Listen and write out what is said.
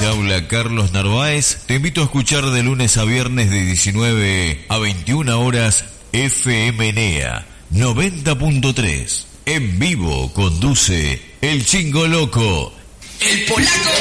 Te habla Carlos Narváez. Te invito a escuchar de lunes a viernes de 19 a 21 horas FM NEA 90.3. En vivo conduce El Chingo Loco. ¡El Polaco!